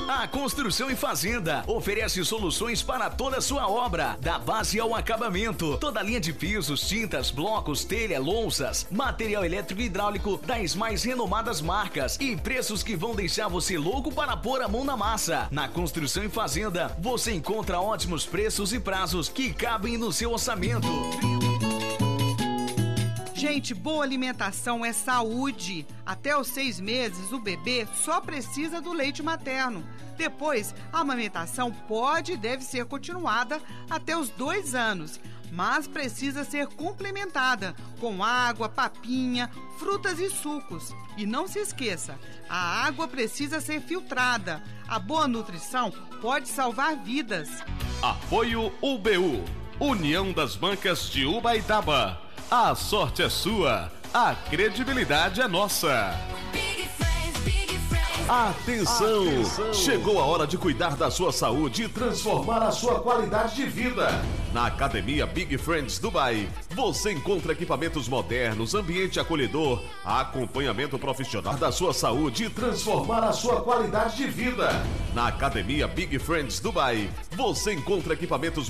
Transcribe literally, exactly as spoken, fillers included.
A Construção e Fazenda oferece soluções para toda a sua obra, da base ao acabamento. Toda a linha de pisos, tintas, blocos, telha, louças, material elétrico e hidráulico das mais renomadas marcas e preços que vão deixar você louco para pôr a mão na massa. Na Construção e Fazenda você encontra ótimos preços e prazos que cabem no seu orçamento. Gente, boa alimentação é saúde. Até os seis meses, o bebê só precisa do leite materno. Depois, a amamentação pode e deve ser continuada até os dois anos, mas precisa ser complementada com água, papinha, frutas e sucos. E não se esqueça, a água precisa ser filtrada. A boa nutrição pode salvar vidas. Apoio U B U, União das Bancas de Ubaitaba. A sorte é sua, a credibilidade é nossa. Atenção! Atenção! Chegou a hora de cuidar da sua saúde e transformar a sua qualidade de vida. Na Academia Big Friends Dubai, você encontra equipamentos modernos, ambiente acolhedor, acompanhamento profissional da sua saúde e transformar a sua qualidade de vida. Na Academia Big Friends Dubai, você encontra equipamentos